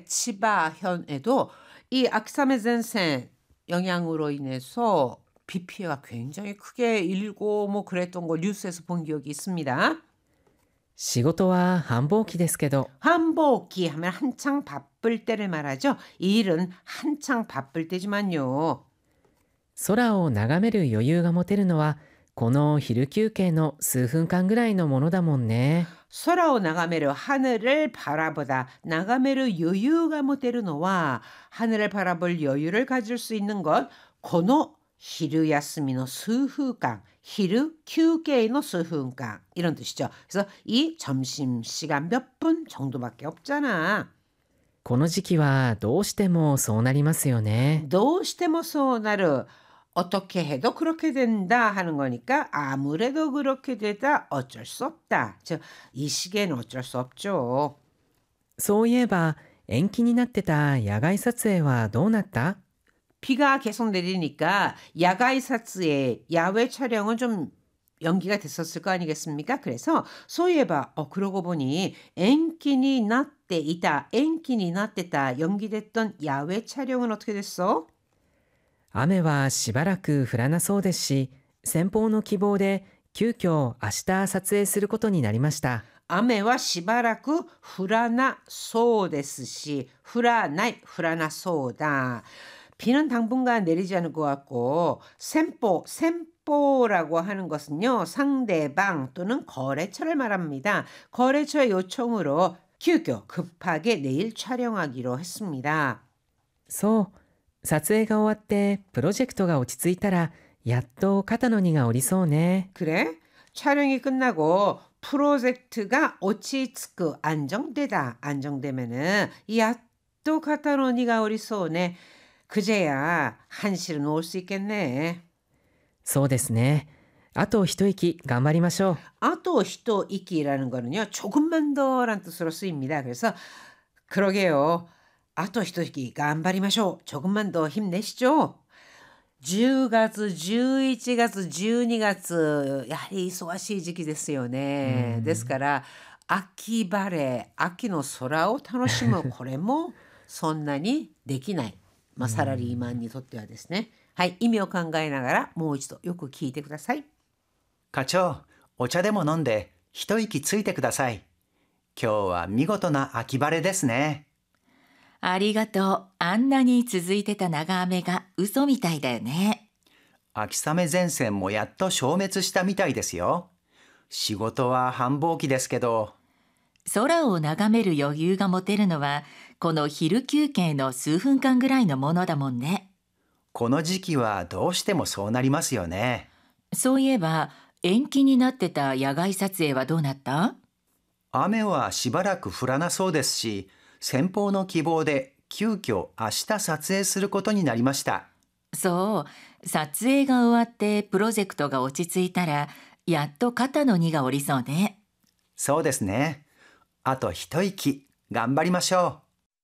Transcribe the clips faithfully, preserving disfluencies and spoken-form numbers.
치바현에도 이 아키사메 젠센 영향으로 인해서 비 피해가 굉장히 크게 일고 뭐 그랬던 거 뉴스에서 본 기억이 있습니다. 仕事は繁忙期ですけど、 한복기 하면 한창 바쁠 때를 말하죠. 이 일은 한창 바쁠 때지만요. 空を眺める余裕が持てるのは、この昼休憩の数分間ぐらいのものだもんね。 空を眺める하늘을 바라보다 나가메르 여유가 못되르노와 하늘을 바라볼 여유를 가질 수 있는 것この 히르 야스미노 스후간 히르 휴게의 스후간 이런 뜻이죠. 그래서 이 점심시간 몇 분 정도밖에 없잖아. この時期はどうしてもそうなりますよね。 도시테모 소나르 어떻게 해도 그렇게 된다 하는 거니까 아무래도 그렇게 되다 어쩔 수 없다. 즉, 이 시기에는 어쩔 수 없죠. そういえば、延期になってた野外撮影はどうなった？ 비가 계속 내리니까 야가이 사츠의 야외 촬영은 좀 연기가 됐었을 거 아니겠습니까? 그래서 소위해봐. 어 그러고 보니 엔키니 나때 이다 엔키니 나때다 연기됐던 야외 촬영은 어떻게 됐어? 雨はしばらく降らなそうですし、先方の希望で急遽明日撮影することになりました。 雨はしばらく降らなそうですし降らない降らなそうだ. 비는 당분간 내리지 않을 것 같고 셈포 셈포라고 하는 것은요 상대방 또는 거래처를 말합니다. 거래처의 요청으로急遽 급하게 내일 촬영하기로 했습니다. そう、撮影が終わってプロジェクトが落ち着いたら、やっと肩の荷が下りそうね。 그래? 촬영이 끝나고 프로젝트가 오치츠크 안정되다. 안정되면은 야또 카타로니가 오리소네. 그제야 한시를 놓을 수 있겠네. そうですね。あと一息頑張りましょう。 아또 히또 이키라는 거는요. 조금만 더란 뜻으로 쓰입니다. 그래서 그러게요. 아또 히또 이키 간바리마쇼. 조금만 더 힘내시죠. 10月、11月、12月、やはり忙しい時期ですよね。ですから、秋晴れ、秋の空を楽しむ、これもそんなにできない。まあ、サラリーマンにとってはですね。はい、意味を考えながら、もう一度よく聞いてください。 課長、お茶でも飲んで一息ついてください。今日は見事な秋晴れですね。 ありがとう。あんなに続いてた長雨が嘘みたいだよね。 秋雨前線もやっと消滅したみたいですよ。仕事は繁忙期ですけど。 空を眺める余裕が持てるのは、この昼休憩の数分間ぐらいのものだもんね。 この時期はどうしてもそうなりますよね。 そういえば、延期になってた野外撮影はどうなった？ 雨はしばらく降らなそうですし、先方の希望で急遽明日撮影することになりました。 そう、撮影が終わってプロジェクトが落ち着いたら、やっと肩の荷が下りそうね。 そうですね。あと一息頑張りましょう。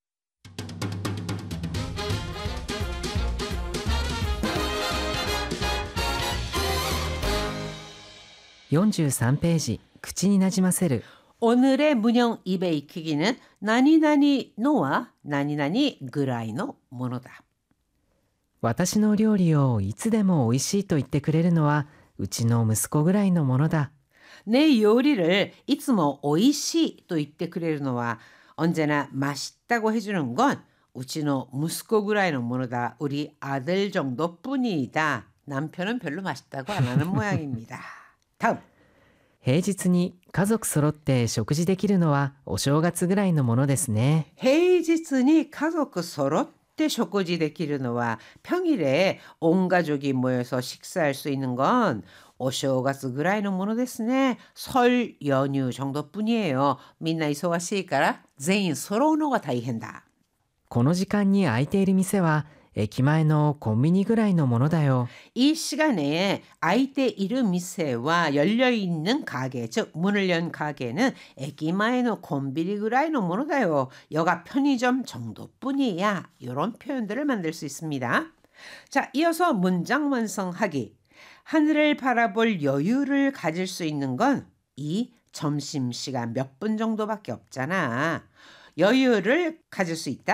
よんじゅうさんページ、口になじませる。 오늘의 문형 입에 익히기는 나니나니 노와 나니나니 그라이의 모노다. 私の料理をいつでも美味しいと言ってくれるのは、うちの息子ぐらいのものだ。 내 요리를 いつも 오이시 또 言ってくれるのは 언제나 맛있다고 해주는 건 우치노 무스코 그라이의 모노다. 우리 아들 정도뿐이다. 남편은 별로 맛있다고 안 하는 모양입니다. 다음. 平日に家族揃って食事できるのはお正月ぐらいのものですね。 平日に가족 서로때 식사를 できるのは 평일에 온 가족이 모여서 식사할 수 있는 건お正月ぐらいのものですね。설 연휴 정도뿐이에요. みんな忙しいから全員揃うのが大変だ。 この時間に開いている店は駅前のコンビニぐらいのものだよ。 이 시간에 아이테 이르 미세와 열려있는 가게, 즉 문을 연 가게는 에기마에노 콤비리 그라이노 모노다요. 여가 편의점 정도뿐이야. 이런 표현들을 만들 수 있습니다. 자, 이어서 문장 완성하기. 하늘을 바라볼 여유를 가질 수 있는 건 이 점심시간 몇 분 정도밖에 없잖아. 여유를 가질 수 있다.